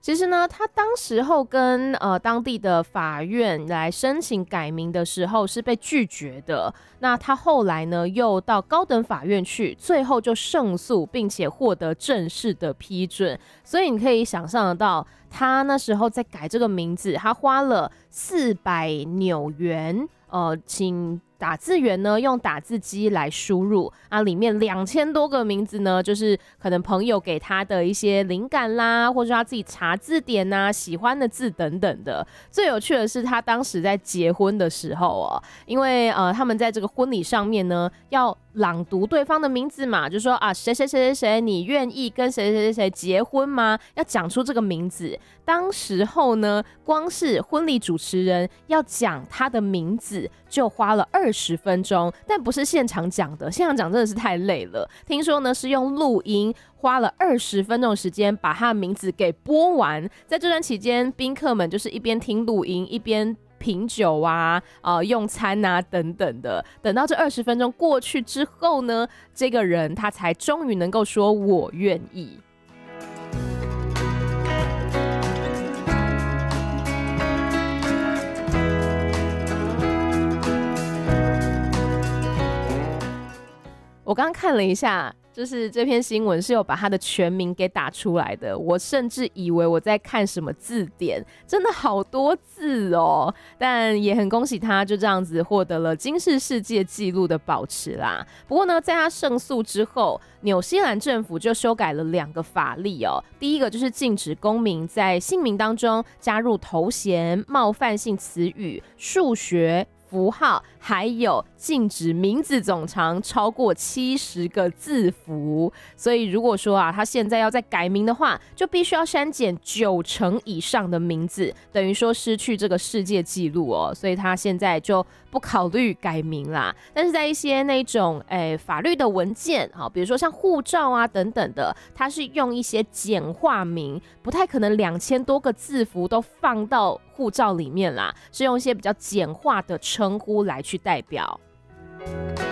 其实呢，他当时候跟当地的法院来申请改名的时候是被拒绝的。那他后来呢又到高等法院去，最后就胜诉，并且获得正式的批准。所以你可以想象得到，他那时候在改这个名字，他花了$400，请打字员呢用打字机来输入啊，里面2000多个名字呢，就是可能朋友给他的一些灵感啦，或者他自己查字典啊，喜欢的字等等的。最有趣的是，他当时在结婚的时候因为他们在这个婚礼上面呢，要朗读对方的名字嘛，就说啊谁谁谁谁谁，你愿意跟谁谁谁谁结婚吗？要讲出这个名字。当时候呢，光是婚礼主持人要讲他的名字就花了20分钟，但不是现场讲的，现场讲真的是太累了。听说呢是用录音，花了20分钟的时间把他的名字给播完。在这段期间，宾客们就是一边听录音一边品酒啊、用餐啊等等的。等到这20分钟过去之后呢，这个人他才终于能够说我愿意。我刚刚看了一下，就是这篇新闻是有把他的全名给打出来的，我甚至以为我在看什么字典，真的好多字哦。但也很恭喜他，就这样子获得了金氏世界纪录的保持啦。不过呢，在他胜诉之后，纽西兰政府就修改了2个法例哦。第一个就是禁止公民在姓名当中加入头衔、冒犯性词语、数学符号，还有禁止名字总长超过70个字符。所以如果说他现在要再改名的话，就必须要删减90%以上的名字，等于说失去这个世界纪录哦。所以他现在就不考虑改名啦。但是在一些那种法律的文件，比如说像护照啊等等的，它是用一些简化名，不太可能2000多个字符都放到护照里面啦，是用一些比较简化的称呼来去代表。